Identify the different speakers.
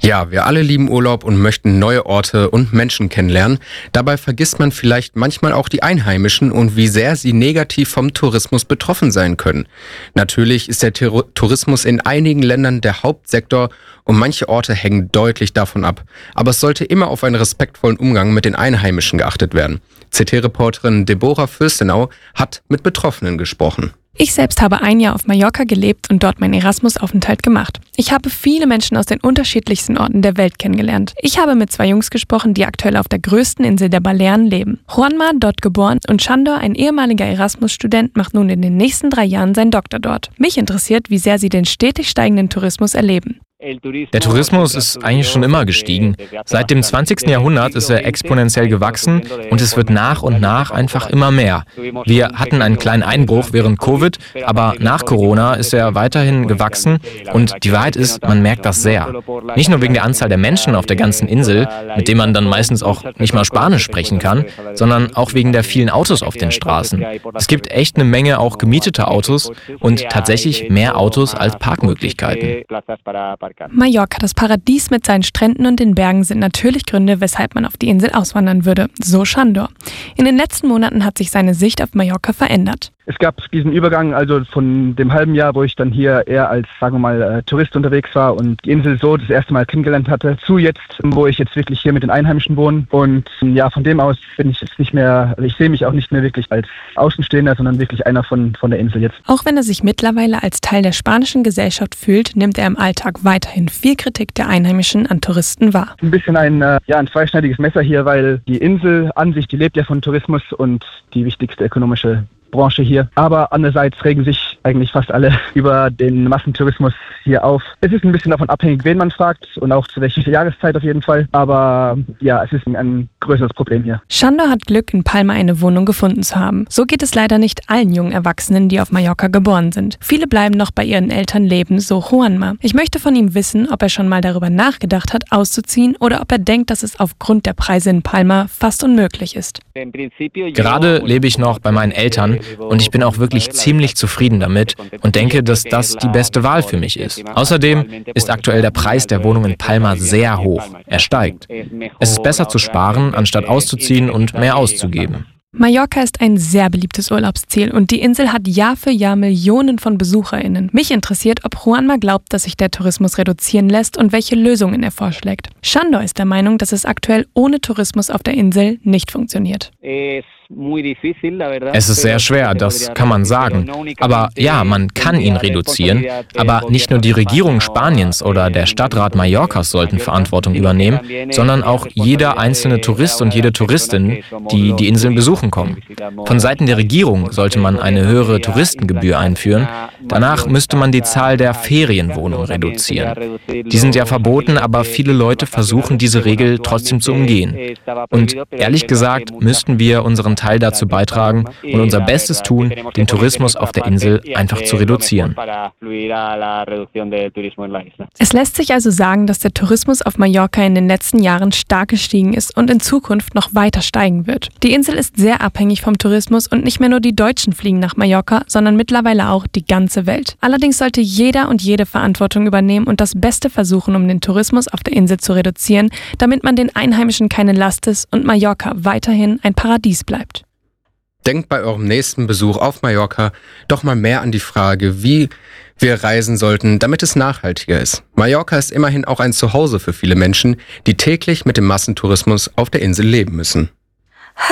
Speaker 1: Ja, wir alle lieben Urlaub und möchten neue Orte und Menschen kennenlernen. Dabei vergisst man vielleicht manchmal auch die Einheimischen und wie sehr sie negativ vom Tourismus betroffen sein können. Natürlich ist der Tourismus in einigen Ländern der Hauptsektor und manche Orte hängen deutlich davon ab. Aber es sollte immer auf einen respektvollen Umgang mit den Einheimischen geachtet werden. CT-Reporterin Deborah Fürstenau hat mit Betroffenen gesprochen.
Speaker 2: Ich selbst habe ein Jahr auf Mallorca gelebt und dort meinen Erasmus-Aufenthalt gemacht. Ich habe viele Menschen aus den unterschiedlichsten Orten der Welt kennengelernt. Ich habe mit 2 Jungs gesprochen, die aktuell auf der größten Insel der Balearen leben. Juanma, dort geboren, und Sandor, ein ehemaliger Erasmus-Student, macht nun in den nächsten 3 Jahren seinen Doktor dort. Mich interessiert, wie sehr sie den stetig steigenden Tourismus erleben.
Speaker 3: Der Tourismus ist eigentlich schon immer gestiegen. Seit dem 20. Jahrhundert ist er exponentiell gewachsen und es wird nach und nach einfach immer mehr. Wir hatten einen kleinen Einbruch während Covid, aber nach Corona ist er weiterhin gewachsen und die Wahrheit ist, man merkt das sehr. Nicht nur wegen der Anzahl der Menschen auf der ganzen Insel, mit denen man dann meistens auch nicht mal Spanisch sprechen kann, sondern auch wegen der vielen Autos auf den Straßen. Es gibt echt eine Menge auch gemieteter Autos und tatsächlich mehr Autos als Parkmöglichkeiten.
Speaker 2: Mallorca, das Paradies mit seinen Stränden und den Bergen, sind natürlich Gründe, weshalb man auf die Insel auswandern würde. So Sandor. In den letzten Monaten hat sich seine Sicht auf Mallorca verändert.
Speaker 4: Es gab diesen Übergang, also von dem halben Jahr, wo ich dann hier eher als, sagen wir mal, Tourist unterwegs war und die Insel so das erste Mal kennengelernt hatte, zu jetzt, wo ich jetzt wirklich hier mit den Einheimischen wohne. Und ja, von dem aus bin ich jetzt nicht mehr, ich sehe mich auch nicht mehr wirklich als Außenstehender, sondern wirklich einer von der Insel jetzt.
Speaker 2: Auch wenn er sich mittlerweile als Teil der spanischen Gesellschaft fühlt, nimmt er im Alltag weiterhin viel Kritik der Einheimischen an Touristen wahr.
Speaker 4: Ein bisschen ein zweischneidiges Messer hier, weil die Insel an sich, die lebt ja von Tourismus und die wichtigste ökonomische Branche hier. Aber andererseits regen sich eigentlich fast alle über den Massentourismus hier auf. Es ist ein bisschen davon abhängig, wen man fragt und auch zu welcher Jahreszeit auf jeden Fall. Aber ja, es ist ein größeres Problem hier.
Speaker 2: Sandor hat Glück, in Palma eine Wohnung gefunden zu haben. So geht es leider nicht allen jungen Erwachsenen, die auf Mallorca geboren sind. Viele bleiben noch bei ihren Eltern leben, so Juanma. Ich möchte von ihm wissen, ob er schon mal darüber nachgedacht hat, auszuziehen oder ob er denkt, dass es aufgrund der Preise in Palma fast unmöglich ist.
Speaker 3: Gerade lebe ich noch bei meinen Eltern und ich bin auch wirklich ziemlich zufrieden damit und denke, dass das die beste Wahl für mich ist. Außerdem ist aktuell der Preis der Wohnung in Palma sehr hoch. Er steigt. Es ist besser zu sparen, anstatt auszuziehen und mehr auszugeben.
Speaker 2: Mallorca ist ein sehr beliebtes Urlaubsziel und die Insel hat Jahr für Jahr Millionen von BesucherInnen. Mich interessiert, ob Juanma glaubt, dass sich der Tourismus reduzieren lässt und welche Lösungen er vorschlägt. Sandor ist der Meinung, dass es aktuell ohne Tourismus auf der Insel nicht funktioniert.
Speaker 3: Es ist sehr schwer, das kann man sagen. Aber ja, man kann ihn reduzieren. Aber nicht nur die Regierung Spaniens oder der Stadtrat Mallorcas sollten Verantwortung übernehmen, sondern auch jeder einzelne Tourist und jede Touristin, die die Inseln besuchen kommen. Von Seiten der Regierung sollte man eine höhere Touristengebühr einführen. Danach müsste man die Zahl der Ferienwohnungen reduzieren. Die sind ja verboten, aber viele Leute versuchen, diese Regel trotzdem zu umgehen. Und ehrlich gesagt, müssten wir unseren Teil dazu beitragen und unser Bestes tun, den Tourismus auf der Insel einfach zu reduzieren.
Speaker 2: Es lässt sich also sagen, dass der Tourismus auf Mallorca in den letzten Jahren stark gestiegen ist und in Zukunft noch weiter steigen wird. Die Insel ist sehr abhängig vom Tourismus und nicht mehr nur die Deutschen fliegen nach Mallorca, sondern mittlerweile auch die ganze Welt. Allerdings sollte jeder und jede Verantwortung übernehmen und das Beste versuchen, um den Tourismus auf der Insel zu reduzieren, damit man den Einheimischen keine Last ist und Mallorca weiterhin ein Paradies bleibt.
Speaker 1: Denkt bei eurem nächsten Besuch auf Mallorca doch mal mehr an die Frage, wie wir reisen sollten, damit es nachhaltiger ist. Mallorca ist immerhin auch ein Zuhause für viele Menschen, die täglich mit dem Massentourismus auf der Insel leben müssen.